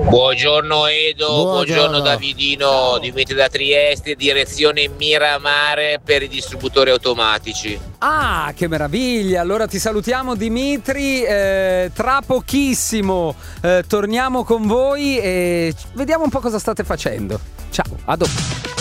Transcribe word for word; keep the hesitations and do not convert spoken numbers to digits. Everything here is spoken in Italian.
Buongiorno Edo, buongiorno, Buongiorno. Davidino, Dimitri da Trieste, direzione Miramare per i distributori automatici. Ah, che meraviglia! Allora ti salutiamo Dimitri, eh, tra pochissimo eh, torniamo con voi e vediamo un po' cosa state facendo. Ciao, a dopo.